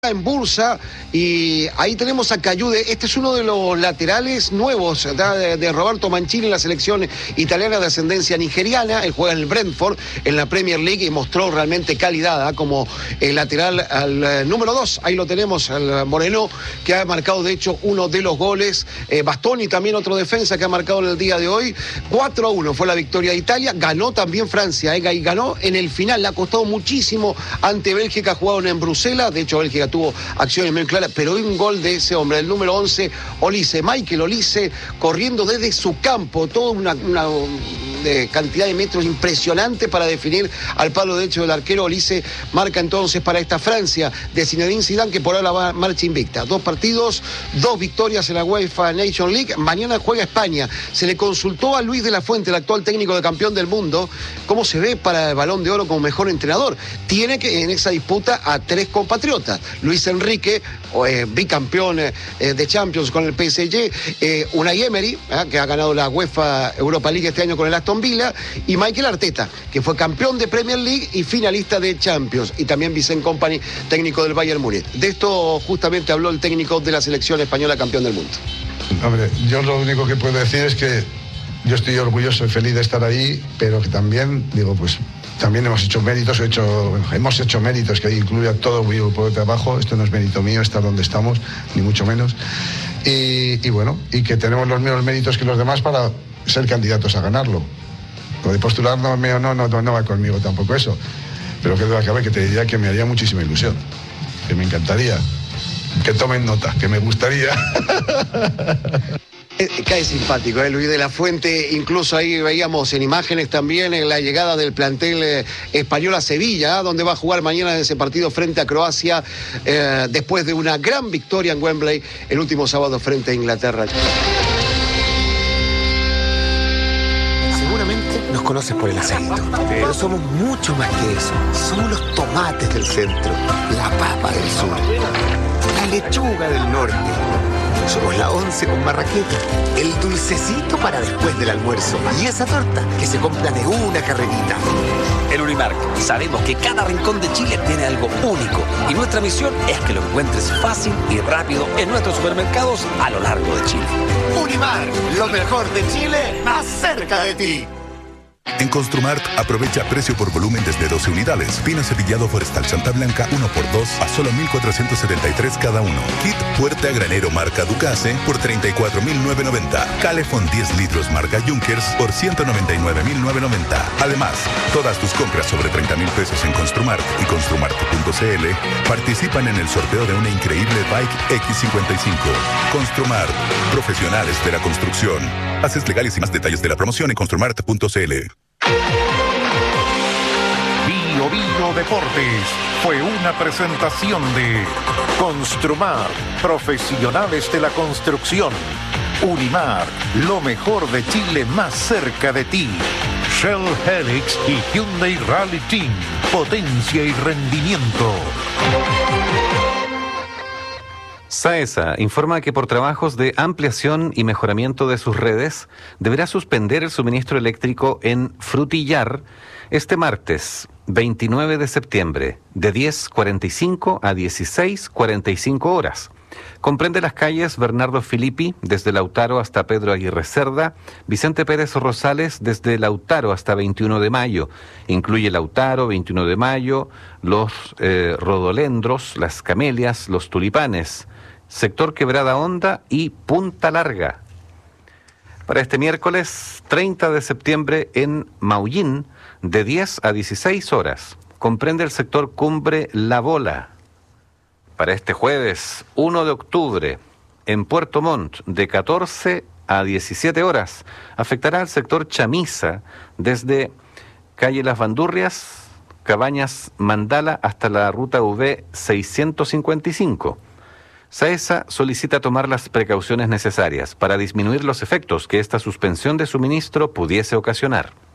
en Bursa, y ahí tenemos a Cayude. Este es uno de los laterales nuevos de Roberto Mancini en la selección italiana de ascendencia nigeriana. Él juega en el Brentford en la Premier League y mostró realmente calidad como el lateral al número 2. Ahí lo tenemos, al Moreno, que ha marcado de hecho uno de los goles. Bastoni también otro defensa que ha marcado en el día de hoy. 4-1 fue la victoria de Italia. Ganó también Francia, y ganó en el final. Le ha costado muchísimo ante Bélgica. Jugaron en Bruselas. De hecho, Bélgica tuvo acciones muy claras, pero hay un gol de ese hombre, el número 11, Olise, Michael Olise, corriendo desde su campo, toda una cantidad de metros impresionante para definir al palo derecho del arquero. Olise marca entonces para esta Francia de Zinedine Zidane, que por ahora va marcha invicta. 2 partidos, 2 victorias en la UEFA Nation League. Mañana juega España. Se le consultó a Luis de la Fuente, el actual técnico de campeón del mundo, cómo se ve para el Balón de Oro como mejor entrenador. Tiene que en esa disputa a 3 compatriotas. Luis Enrique, bicampeón de Champions con el PSG, Unai Emery, que ha ganado la UEFA Europa League este año con el Aston Villa, y Mikel Arteta, que fue campeón de Premier League y finalista de Champions, y también Vincent Kompany, técnico del Bayern Múnich. De esto justamente habló el técnico de la selección española campeón del mundo. Hombre, yo lo único que puedo decir es que yo estoy orgulloso y feliz de estar ahí, pero que también, también hemos hecho méritos, que incluye a todo mi grupo de trabajo. Esto no es mérito mío estar donde estamos, ni mucho menos. Y que tenemos los mismos méritos que los demás para ser candidatos a ganarlo. Lo de postular no va conmigo tampoco eso. Pero que acabe, que te diría que me haría muchísima ilusión, que me encantaría, que tomen nota, que me gustaría. Cae simpático, Luis de la Fuente. Incluso ahí veíamos en imágenes también en la llegada del plantel español a Sevilla, donde va a jugar mañana en ese partido frente a Croacia, después de una gran victoria en Wembley el último sábado frente a Inglaterra. Seguramente nos conoces por el acento, pero somos mucho más que eso. Somos los tomates del centro, la papa del sur, la lechuga del norte. Somos la 11 con marraqueta, el dulcecito para después del almuerzo y esa torta que se compra de una carrerita. En Unimark sabemos que cada rincón de Chile tiene algo único y nuestra misión es que lo encuentres fácil y rápido en nuestros supermercados a lo largo de Chile. Unimark, lo mejor de Chile, más cerca de ti. En Construmart aprovecha precio por volumen desde 12 unidades. Pino cepillado Forestal Santa Blanca 1x2 a solo 1.473 cada uno. Kit puerta granero marca Ducase por 34.990. Calefón 10 litros marca Junkers por 199.990. Además, todas tus compras sobre 30,000 pesos en Construmart y construmart.cl participan en el sorteo de una increíble Bike X55. Construmart, profesionales de la construcción. Bases legales y más detalles de la promoción en construmart.cl. Bio Deportes fue una presentación de Construmar, profesionales de la construcción. Unimar, lo mejor de Chile más cerca de ti. Shell Helix y Hyundai Rally Team, potencia y rendimiento. SAESA informa que por trabajos de ampliación y mejoramiento de sus redes deberá suspender el suministro eléctrico en Frutillar este martes 29 de septiembre de 10:45 a 16:45 horas. Comprende las calles Bernardo Filippi desde Lautaro hasta Pedro Aguirre Cerda, Vicente Pérez Rosales desde Lautaro hasta 21 de mayo. Incluye Lautaro, 21 de mayo, los rodolendros, las camelias, los tulipanes, sector Quebrada Honda y Punta Larga. Para este miércoles 30 de septiembre en Maullín, de 10 a 16 horas. Comprende el sector Cumbre La Bola. Para este jueves 1 de octubre, en Puerto Montt, de 14 a 17 horas. Afectará al sector Chamisa, desde calle Las Bandurrias, Cabañas Mandala, hasta la ruta V 655. SAESA solicita tomar las precauciones necesarias para disminuir los efectos que esta suspensión de suministro pudiese ocasionar.